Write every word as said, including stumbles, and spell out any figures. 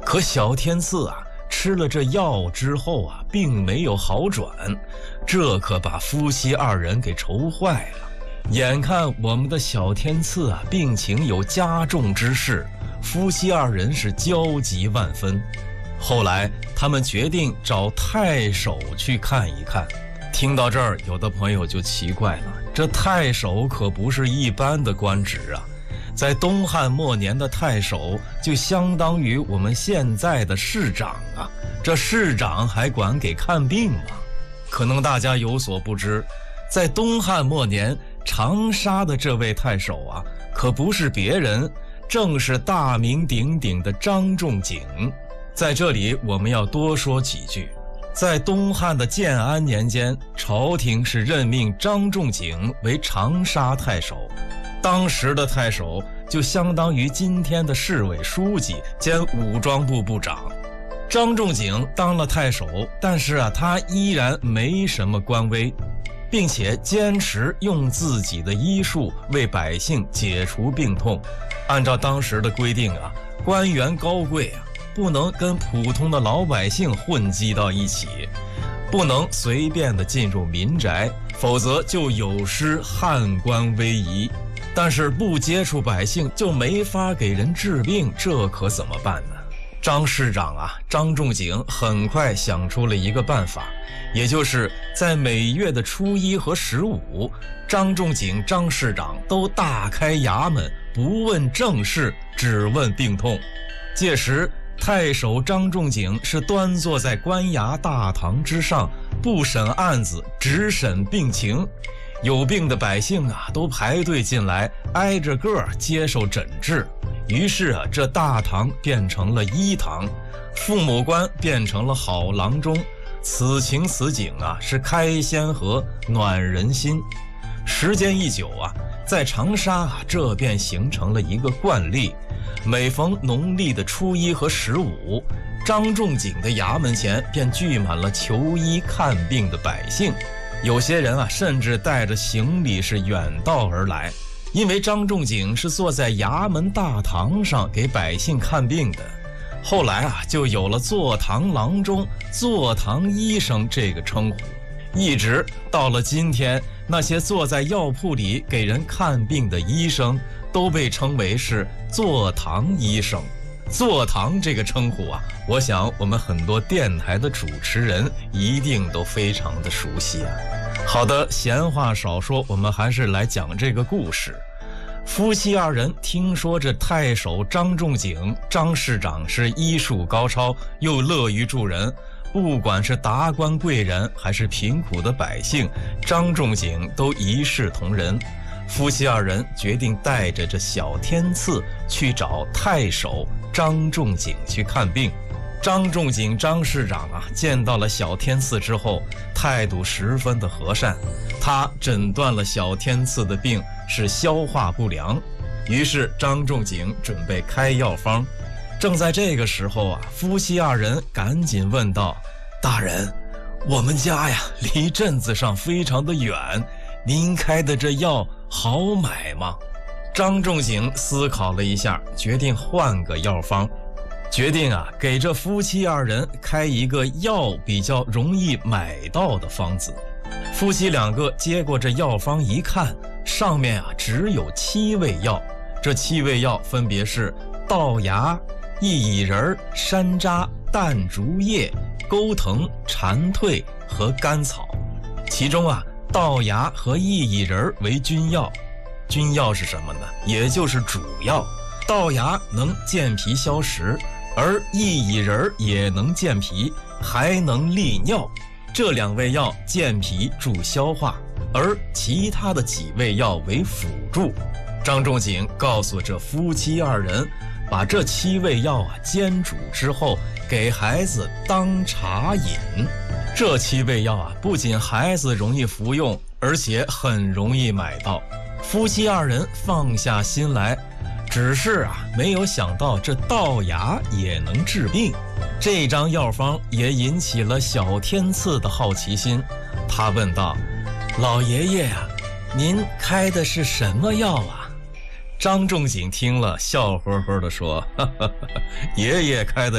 可小天赐啊，吃了这药之后啊，并没有好转，这可把夫妻二人给愁坏了。眼看我们的小天赐啊，病情有加重之势，夫妻二人是焦急万分。后来他们决定找太守去看一看。听到这儿，有的朋友就奇怪了，这太守可不是一般的官职啊，在东汉末年的太守就相当于我们现在的市长啊，这市长还管给看病吗？可能大家有所不知，在东汉末年长沙的这位太守啊，可不是别人，正是大名鼎鼎的张仲景。在这里我们要多说几句。在东汉的建安年间，朝廷是任命张仲景为长沙太守，当时的太守就相当于今天的市委书记兼武装部部长。张仲景当了太守，但是啊，他依然没什么官威，并且坚持用自己的医术为百姓解除病痛。按照当时的规定啊，官员高贵啊，不能跟普通的老百姓混迹到一起，不能随便的进入民宅，否则就有失汉官威仪。但是不接触百姓就没法给人治病，这可怎么办呢？张市长啊，张仲景很快想出了一个办法，也就是在每月的初一和十五，张仲景张市长都大开衙门，不问政事，只问病痛。届时太守张仲景是端坐在官衙大堂之上，不审案子，只审病情。有病的百姓啊，都排队进来，挨着个接受诊治。于是啊，这大堂变成了医堂，父母官变成了好郎中。此情此景啊，是开先河，暖人心。时间一久啊，在长沙啊，这便形成了一个惯例。每逢农历的初一和十五，张仲景的衙门前便聚满了求医看病的百姓。有些人啊，甚至带着行李是远道而来，因为张仲景是坐在衙门大堂上给百姓看病的。后来啊，就有了坐堂郎中、坐堂医生这个称呼，一直到了今天，那些坐在药铺里给人看病的医生都被称为是坐堂医生。坐堂这个称呼啊，我想我们很多电台的主持人一定都非常的熟悉啊。好的，闲话少说，我们还是来讲这个故事。夫妻二人听说这太守张仲景张市长是医术高超，又乐于助人，不管是达官贵人还是贫苦的百姓，张仲景都一视同仁。夫妻二人决定带着这小天赐去找太守张仲景去看病。张仲景张市长啊，见到了小天赐之后，态度十分的和善。他诊断了小天赐的病是消化不良，于是张仲景准备开药方。正在这个时候啊，夫妻二人赶紧问道：“大人，我们家呀离镇子上非常的远，您开的这药好买吗？”张仲景思考了一下，决定换个药方，决定啊给这夫妻二人开一个药比较容易买到的方子。夫妻两个接过这药方一看，上面啊只有七味药，这七味药分别是稻芽、薏苡仁、山楂、淡竹叶、钩藤、蝉蜕和甘草。其中啊，稻芽和薏苡仁为君药。君药是什么呢？也就是主药。稻芽能健脾消食，而薏苡仁也能健脾，还能利尿。这两味药健脾助消化，而其他的几味药为辅助。张仲景告诉这夫妻二人，把这七味药啊煎煮之后，给孩子当茶饮。这七味药啊，不仅孩子容易服用，而且很容易买到。夫妻二人放下心来，只是啊，没有想到这稻芽也能治病。这张药方也引起了小天赐的好奇心，他问道：“老爷爷呀、啊，您开的是什么药啊？”张仲景听了，笑呵呵地说：“哈哈哈，爷爷开的